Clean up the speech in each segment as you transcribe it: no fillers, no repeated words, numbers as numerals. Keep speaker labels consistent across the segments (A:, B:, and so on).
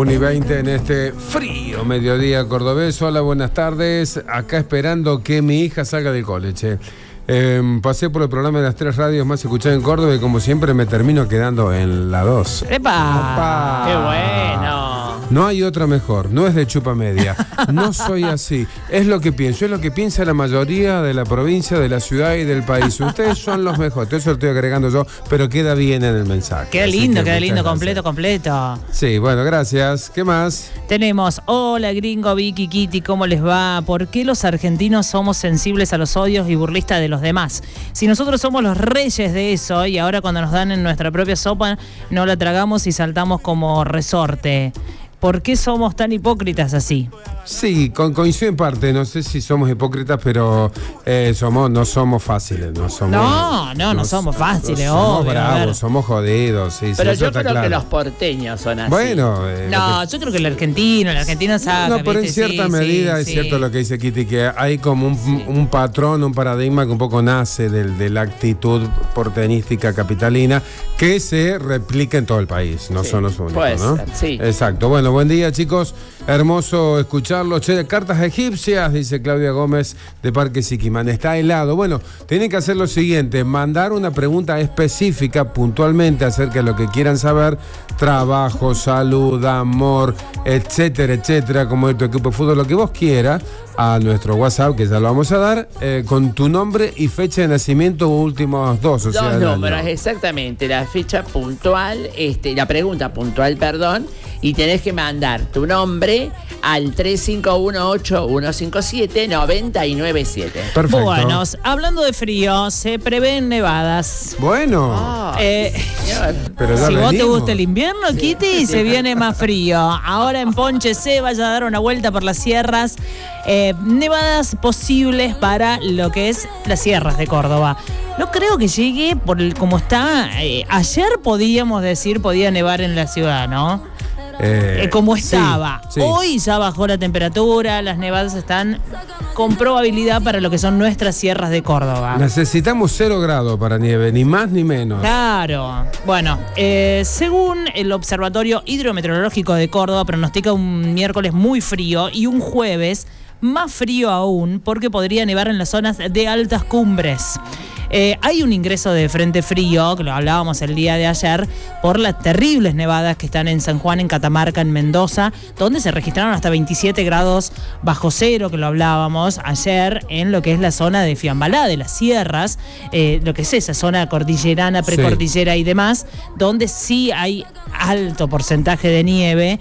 A: 1:20 en este frío mediodía cordobés. Hola, buenas tardes. Acá esperando que mi hija salga del college. Pasé por el programa de las 3 radios más escuchadas en Córdoba y como siempre me termino quedando en la 2.
B: ¡Epa! ¡Qué bueno!
A: No hay otra mejor, no es de chupa media. No soy así. Es lo que pienso, es lo que piensa la mayoría de la provincia, de la ciudad y del país. Ustedes son los mejores. Eso lo estoy agregando yo, pero queda bien en el mensaje.
B: Queda lindo, completo.
A: Sí, bueno, gracias. ¿Qué más?
B: Tenemos, hola gringo, Vicky, Kitty, ¿cómo les va? ¿Por qué los argentinos somos sensibles a los odios y burlistas de los demás? Si nosotros somos los reyes de eso y ahora cuando nos dan en nuestra propia sopa no la tragamos y saltamos como resorte. ¿Por qué somos tan hipócritas así?
A: Sí, coincido en parte. No sé si somos hipócritas, pero no somos fáciles. No somos fáciles. Somos bravos, somos jodidos. Sí,
C: pero
A: sí,
C: yo creo que los porteños son así.
A: Bueno,
B: yo creo que el argentino sabe.
A: No, pero en cierta medida es cierto lo que dice Kitty, que hay como un patrón, un paradigma que un poco nace de la actitud porteñística capitalina que se replica en todo el país. No son los únicos,
C: pues,
A: ¿no?
C: Sí.
A: Exacto. Bueno, buen día, chicos. Hermoso escucharlo. Che, cartas egipcias, dice Claudia Gómez de Parque Siquimán. Está helado. Bueno, tienen que hacer lo siguiente: mandar una pregunta específica, puntualmente, acerca de lo que quieran saber. Trabajo, salud, amor, etcétera, etcétera, como de tu equipo de fútbol, lo que vos quieras, a nuestro WhatsApp, que ya lo vamos a dar, con tu nombre y fecha de nacimiento, últimos dos.
C: Dos números, exactamente. La fecha puntual, la pregunta puntual, perdón. Y tenés que mandar tu nombre al 3518-157-997.
A: Perfecto.
B: Bueno, hablando de frío, se prevén nevadas.
A: Bueno.
B: Pero si vos te gusta el invierno, sí, Kitty, se viene más frío. Ahora en Ponche se vaya a dar una vuelta por las sierras. Nevadas posibles para lo que es las sierras de Córdoba. No creo que llegue por como está. Ayer podía nevar en la ciudad, ¿no? Como estaba.
A: Sí.
B: Hoy ya bajó la temperatura, las nevadas están con probabilidad para lo que son nuestras sierras de Córdoba.
A: Necesitamos 0 grados para nieve, ni más ni menos.
B: Claro. Bueno, según el Observatorio Hidrometeorológico de Córdoba, pronostica un miércoles muy frío y un jueves más frío aún, porque podría nevar en las zonas de altas cumbres. Hay un ingreso de frente frío, que lo hablábamos el día de ayer, por las terribles nevadas que están en San Juan, en Catamarca, en Mendoza, donde se registraron hasta 27 grados bajo cero, que lo hablábamos ayer, en lo que es la zona de Fiambalá, de las sierras, lo que es esa zona cordillerana, precordillera y demás, donde sí hay alto porcentaje de nieve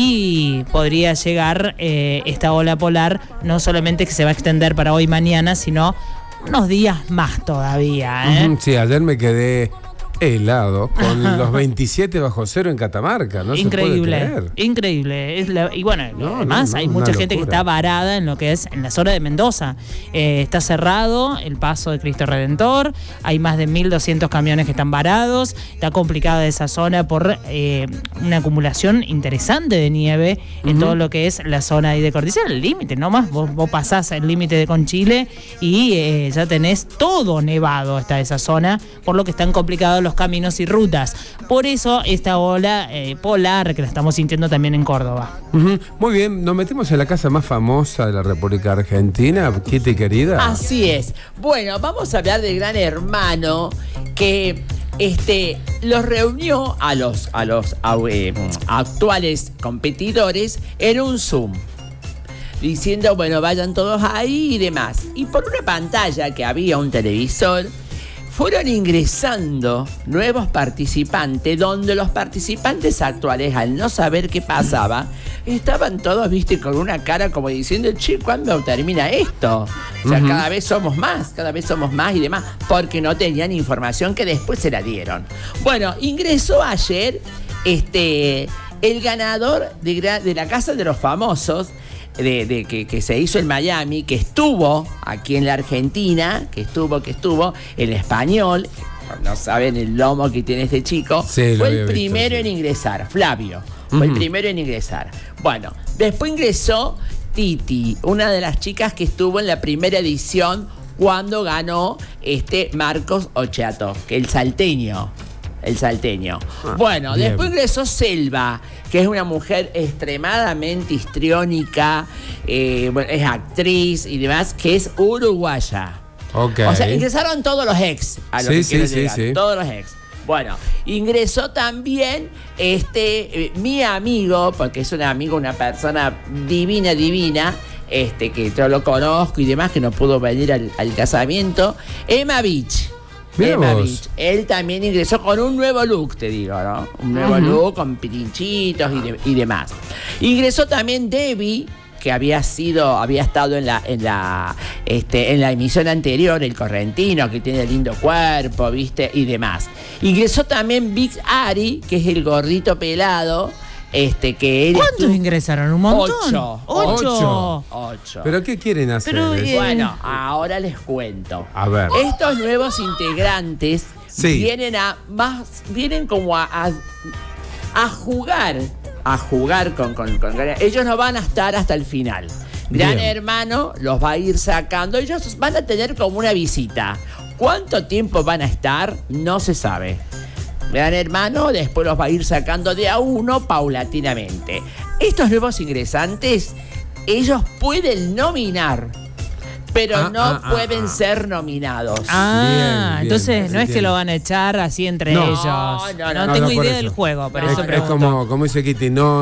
B: y podría llegar esta ola polar, no solamente que se va a extender para hoy y mañana, sino unos días más todavía.
A: Sí, ayer me quedé helado con los 27 bajo cero en Catamarca. No
B: increíble,
A: se puede creer.
B: Increíble. Y bueno, además hay mucha gente que está varada en lo que es en la zona de Mendoza. Está cerrado el paso de Cristo Redentor. Hay más de 1.200 camiones que están varados. Está complicada esa zona por una acumulación interesante de nieve en todo lo que es la zona ahí de cordillera. El límite, nomás vos pasás el límite con Chile y ya tenés todo nevado hasta esa zona, por lo que están complicados los caminos y rutas. Por eso esta ola polar que la estamos sintiendo también en Córdoba.
A: Muy bien, nos metemos en la casa más famosa de la República Argentina, Kitty querida.
C: Así es. Bueno, vamos a hablar del Gran Hermano que los reunió a los actuales competidores en un Zoom, diciendo, bueno, vayan todos ahí y demás. Y por una pantalla que había un televisor, fueron ingresando nuevos participantes, donde los participantes actuales, al no saber qué pasaba, estaban todos, con una cara como diciendo, che, ¿cuándo termina esto? O sea, cada vez somos más y demás, porque no tenían información que después se la dieron. Bueno, ingresó ayer el ganador de la Casa de los Famosos, que se hizo en Miami, que estuvo aquí en la Argentina, que estuvo el español, no saben el lomo que tiene este chico,
A: sí,
C: fue el primero en ingresar, Flavio, fue el primero en ingresar. Bueno, después ingresó Titi, una de las chicas que estuvo en la primera edición cuando ganó Marcos Ocheato, que el salteño. el salteño.
A: Ah,
C: bueno,
A: bien.
C: después ingresó Selva, que es una mujer extremadamente histriónica, bueno, es actriz y demás, que es uruguaya.
A: Ok.
C: O sea, ingresaron todos los ex a lo
A: Sí,
C: que
A: sí,
C: quiero
A: sí,
C: llegar,
A: sí.
C: todos los ex. Bueno, ingresó también mi amigo, porque es un amigo, una persona divina, que yo lo conozco y demás, que no pudo venir al casamiento, Emma Beach.
A: Mirá
C: Emma
A: vos.
C: Beach. Él también ingresó con un nuevo look, te digo, ¿no? Un nuevo look con pirinchitos y demás. Ingresó también Debbie, que había estado en la emisión anterior, El Correntino, que tiene lindo cuerpo, ¿viste? Y demás. Ingresó también Big Ari, que es el gordito pelado, que él
B: ¿Cuántos ingresaron? ¿Un montón?
C: 8.
A: ¿Pero qué quieren hacer?
B: Pero,
C: Bueno, ahora les cuento.
A: A ver.
C: Estos nuevos integrantes
A: Sí.
C: vienen como a jugar con ellos no van a estar hasta el final. Gran
A: Bien.
C: Hermano los va a ir sacando. Ellos van a tener como una visita. ¿Cuánto tiempo van a estar? No se sabe. Gran Hermano después los va a ir sacando de a uno paulatinamente. Estos nuevos ingresantes, ellos pueden nominar, pero no pueden ser nominados.
A: Bien,
B: Entonces
A: se
B: no es que
A: entiende.
B: lo van a echar así entre
A: No.
B: ellos.
C: No,
B: No tengo
A: por
B: idea
A: eso.
B: del juego, por
C: No,
B: eso
A: Es
B: pregunto.
A: como dice Kitty, no,